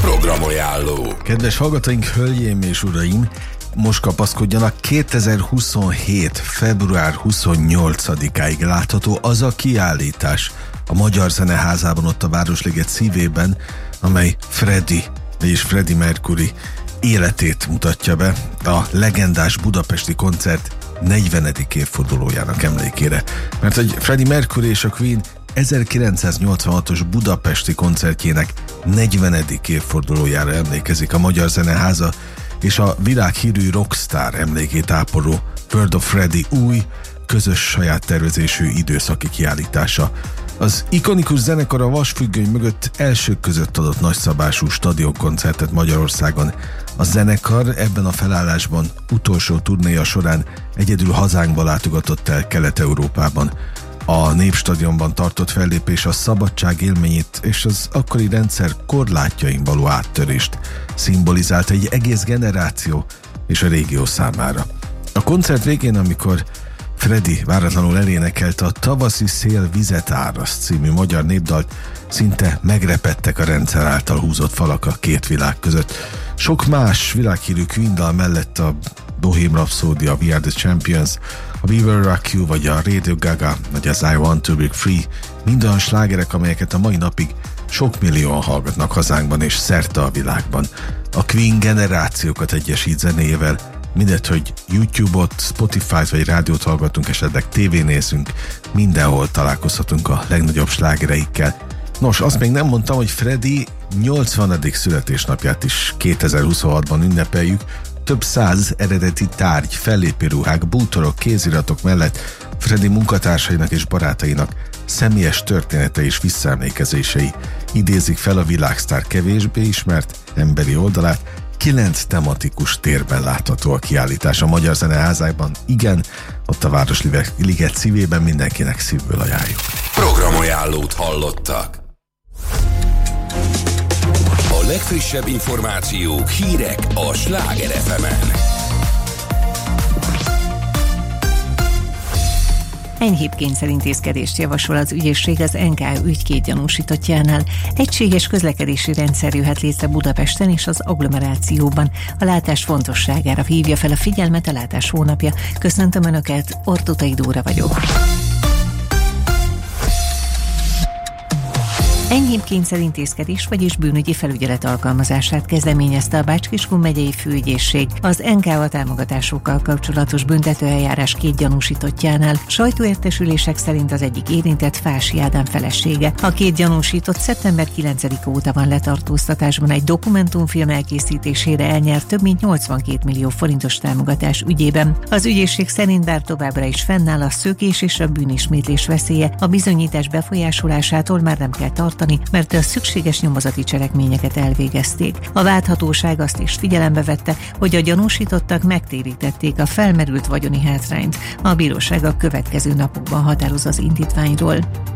Programajánló. Kedves hallgatóink, hölgyeim és uraim, most kapaszkodjanak, 2027. február 28-áig látható az a kiállítás a Magyar Zeneházában, ott a Városliget szívében, amely Freddie Mercury életét mutatja be a legendás budapesti koncert 40. évfordulójának emlékére. Mert hogy Freddie Mercury és a Queen 1986-os budapesti koncertjének 40. évfordulójára emlékezik a Magyar Zeneháza, és a világhírű rockstar emlékét ápoló World of Freddie új, közös saját tervezésű időszaki kiállítása. Az ikonikus zenekar a Vasfüggöny mögött elsők között adott nagyszabású stadionkoncertet Magyarországon. A zenekar ebben a felállásban utolsó turnéja során egyedül hazánkba látogatott el Kelet-Európában. A Népstadionban tartott fellépés a szabadság élményét és az akkori rendszer korlátjain való áttörést szimbolizált egy egész generáció és a régió számára. A koncert végén, amikor Freddie váratlanul elénekelte a Tavaszi szél vizet áraszt című magyar népdalt, szinte megrepedtek a rendszer által húzott falak a két világ között. Sok más világhírű Queen dal mellett a Bohemian Rhapsody, a We Are The Champions, a We Will Rock You, vagy a Radio Gaga, vagy az I Want To Break Free, mind olyan slágerek, amelyeket a mai napig sok millióan hallgatnak hazánkban és szerte a világban. A Queen generációkat egyesít zenéjével, mindegy, hogy YouTube-ot, Spotify-t vagy rádiót hallgatunk, esetleg tévén nézünk, mindenhol találkozhatunk a legnagyobb slágereikkel. Nos, azt még nem mondtam, hogy Freddie 80. születésnapját is 2026-ban ünnepeljük. Több száz eredeti tárgy, fellépőruhák, bútorok, kéziratok mellett Freddie munkatársainak és barátainak személyes története és visszaemlékezései idézik fel a világsztár kevésbé ismert emberi oldalát. 9 tematikus térben látható a kiállítás a Magyar Zeneházában. Igen, ott a Városliget szívében, mindenkinek szívből ajánljuk. Programajánlót hallottak. A legfrissebb információk, hírek a Sláger FM-en. Enyhébb kényszerintézkedést javasol az ügyészség az NK ügy 2 gyanúsítottjánál. Egységes közlekedési rendszer jöhet létre Budapesten és az agglomerációban. A látás fontosságára hívja fel a figyelmet a Látás hónapja. Köszöntöm Önöket, Ortutai Dóra vagyok. Enyhébb kényszerintézkedés, vagyis bűnügyi felügyelet alkalmazását kezdeményezte a Bács-Kiskun megyei főügyészség az NKA támogatásokkal kapcsolatos büntetőeljárás 2 gyanúsítottjánál. Sajtóértesülések szerint az egyik érintett Fási Ádám felesége. A 2 gyanúsított szeptember 9-e óta van letartóztatásban egy dokumentumfilm elkészítésére elnyert több mint 82 millió forintos támogatás ügyében. Az ügyészség szerint bár továbbra is fennáll a szökés és a bűnismétlés veszélye, a bizonyítás befolyásolásától már nem kell tartani, mert a szükséges nyomozati cselekményeket elvégezték. A vádhatóság azt is figyelembe vette, hogy a gyanúsítottak megtérítették a felmerült vagyoni hátrányt. A bíróság a következő napokban határoz az indítványról.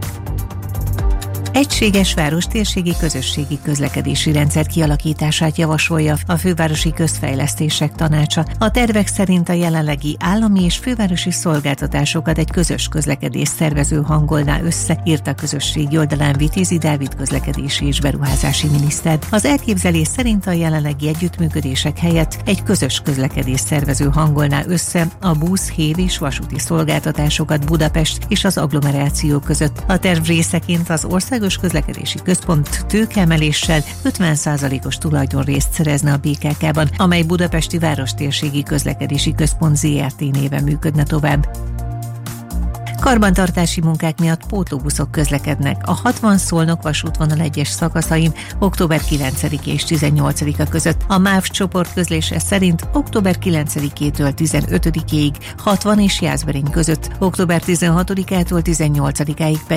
Egységes várostérségi közösségi közlekedési rendszer kialakítását javasolja a Fővárosi Közfejlesztések Tanácsa. A tervek szerint a jelenlegi állami és fővárosi szolgáltatásokat egy közös közlekedés szervező hangolná össze, írt a közösségi oldalán Vitézi Dávid közlekedési és beruházási miniszter. Az elképzelés szerint a jelenlegi együttműködések helyett egy közös közlekedés szervező hangolná össze a busz, hév és vasúti szolgáltatásokat Budapest és az agglomeráció között. A terv részeként az országos közlekedési központ tőkeemeléssel 50%-os tulajdonrészt szerezne a BKK-ban, amely Budapesti Várostérségi Közlekedési Központ ZRT néven működne tovább. Karbantartási munkák miatt pótlóbuszok közlekednek a 60 Szolnok vasútvonal egyes szakaszain október 9 és 18-a között. A MÁV csoport közlése szerint október 9-től 15-ig 60 és Jászberény között, október 16-ától 18-áig